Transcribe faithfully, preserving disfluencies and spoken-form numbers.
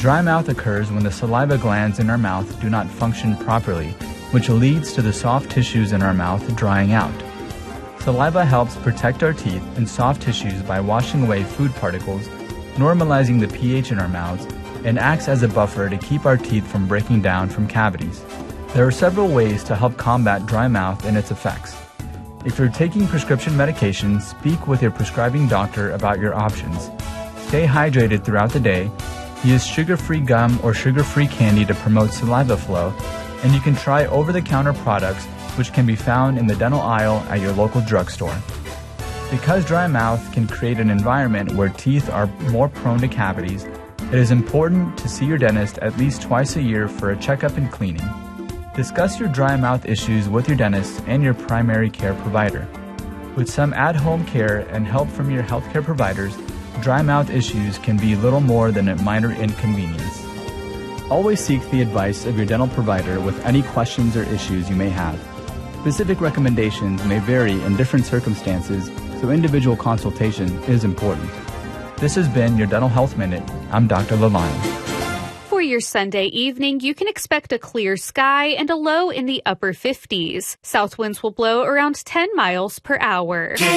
Dry mouth occurs when the saliva glands in our mouth do not function properly, which leads to the soft tissues in our mouth drying out. Saliva helps protect our teeth and soft tissues by washing away food particles, normalizing the pH in our mouths, and acts as a buffer to keep our teeth from breaking down from cavities. There are several ways to help combat dry mouth and its effects. If you're taking prescription medications, speak with your prescribing doctor about your options. Stay hydrated throughout the day. Use sugar-free gum or sugar-free candy to promote saliva flow, and you can try over-the-counter products which can be found in the dental aisle at your local drugstore. Because dry mouth can create an environment where teeth are more prone to cavities, it is important to see your dentist at least twice a year for a checkup and cleaning. Discuss your dry mouth issues with your dentist and your primary care provider. With some at-home care and help from your healthcare providers, dry mouth issues can be little more than a minor inconvenience. Always seek the advice of your dental provider with any questions or issues you may have. Specific recommendations may vary in different circumstances, so individual consultation is important. This has been your Dental Health Minute. I'm Doctor Lalani. For your Sunday evening, you can expect a clear sky and a low in the upper fifties. South winds will blow around ten miles per hour.